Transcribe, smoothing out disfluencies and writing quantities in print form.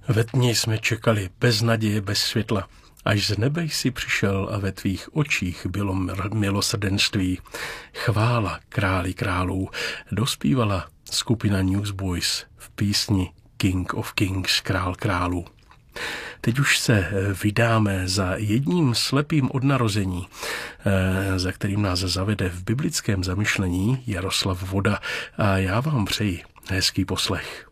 Ve tmě jsme čekali, bez naděje, bez světla. Až z nebe jsi přišel a ve tvých očích bylo milosrdenství. Chvála králi králů, dospívala skupina Newsboys v písni King of Kings, král králů. Teď už se vydáme za jedním slepým od narození, za kterým nás zavede v biblickém zamyšlení Jaroslav Voda, a já vám přeji hezký poslech.